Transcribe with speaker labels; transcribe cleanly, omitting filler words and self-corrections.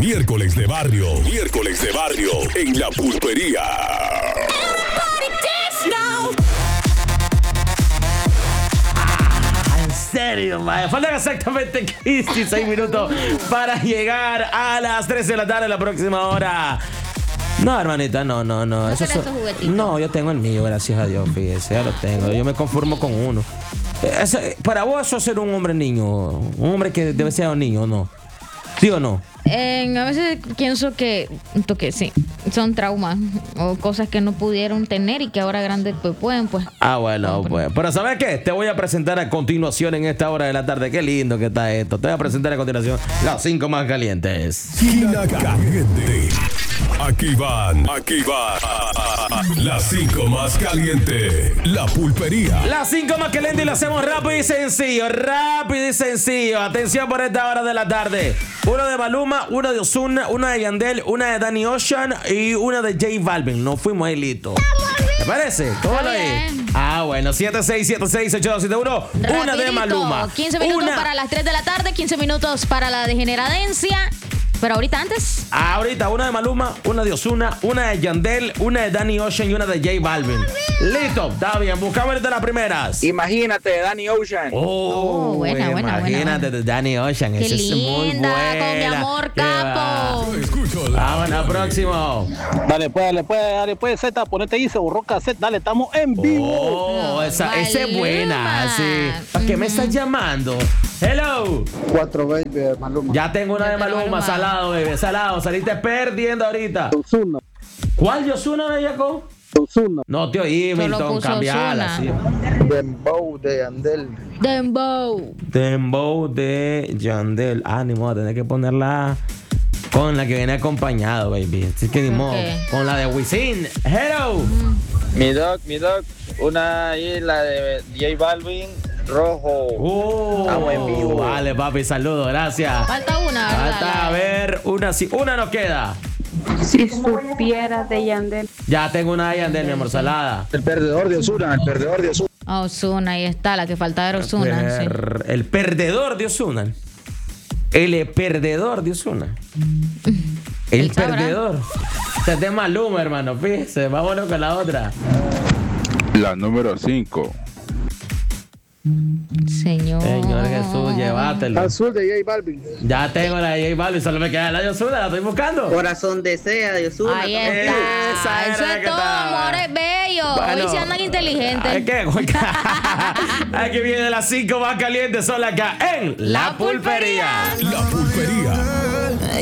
Speaker 1: Miércoles de barrio. Miércoles de barrio en La Pulpería.
Speaker 2: En serio, mae. Faltan exactamente 16 minutos para llegar a las 3 de la tarde la próxima hora. No, hermanita, no. No, yo tengo el mío, gracias a Dios, fíjese, ya lo tengo. Yo me conformo con uno. Para vos eso es ser un hombre niño, un hombre que debe ser un niño, ¿no? ¿Sí o no?
Speaker 3: A veces pienso que sí, son traumas o cosas que no pudieron tener y que ahora grandes pues pueden, pues.
Speaker 2: Bueno, pues. Pero ¿sabes qué? Te voy a presentar a continuación en esta hora de la tarde. Qué lindo que está esto. Te voy a presentar a continuación las 5 más calientes.
Speaker 1: Esquina Caliente. Aquí van las 5 más calientes. La Pulpería.
Speaker 2: Las 5 más calientes y lo hacemos rápido y sencillo. Atención por esta hora de la tarde. Uno de Maluma, una de Ozuna, una de Yandel, una de Danny Ocean y una de J Balvin. Nos fuimos ahí listos. ¿Te parece? ¿Cómo lo es? Bueno, 76768271. Una de Maluma.
Speaker 3: 15 minutos para las 3 de la tarde, 15 minutos para la degeneradencia. Pero ahorita antes.
Speaker 2: Ahorita, una de Maluma, una de Ozuna, una de Yandel, una de Danny Ocean y una de J Balvin. Listo, está bien. Buscamos ahorita las primeras.
Speaker 4: Imagínate, Danny Ocean.
Speaker 3: Buena.
Speaker 2: Imagínate de Danny Ocean.
Speaker 3: Qué
Speaker 2: Esa es muy
Speaker 3: linda,
Speaker 2: buena.
Speaker 3: con mi amor capo.
Speaker 2: Vamos al próximo.
Speaker 5: Dale pues, Z, ponete ahí, se borró cassette, dale, estamos en vivo.
Speaker 2: Esa es buena, sí. ¿Para qué me estás llamando? Hello.
Speaker 6: 4 baby, Maluma.
Speaker 2: Ya tengo una de Maluma, salado, bebé, salado. Saliste perdiendo ahorita.
Speaker 5: Ozuna.
Speaker 2: ¿Cuál de Ozuna, bellaco?
Speaker 5: Ozuna.
Speaker 2: No, tío, Milton, cambiala. Sí.
Speaker 6: Dembow de Yandel.
Speaker 2: Dembow de Yandel. Ni modo, tener que ponerla con la que viene acompañado, baby. Así que ni modo. Con la de Wisin. Hello.
Speaker 4: Mi doc, una ahí, la de J Balvin, rojo. Estamos en vivo.
Speaker 2: Vale, papi, saludos, gracias.
Speaker 3: Falta una, ¿verdad?
Speaker 2: Falta, a ver, una nos queda.
Speaker 7: Si supieras de Yandel.
Speaker 2: Ya tengo una de Yandel, mi amor, salada.
Speaker 6: El perdedor de Ozuna.
Speaker 3: Ozuna, ahí está, la que faltaba era Ozuna. Sí.
Speaker 2: El perdedor de Ozuna. El perdedor de Ozuna. El perdedor. Este es de Maluma, hermano. Fíjese, vámonos con la otra.
Speaker 8: La número 5.
Speaker 3: Señor
Speaker 2: Jesús, llévatelo.
Speaker 6: Azul de J Balvin.
Speaker 2: Ya tengo la de J Balvin, solo me queda la de Ozuna, la estoy buscando.
Speaker 9: Corazón desea de Ozuna.
Speaker 3: Ahí está.
Speaker 2: Esa
Speaker 3: Eso
Speaker 2: era
Speaker 3: es todo, amores bellos.
Speaker 2: Bueno,
Speaker 3: hoy se andan inteligentes.
Speaker 2: Aquí viene las 5 más calientes, son acá en La Pulpería.
Speaker 1: La Pulpería.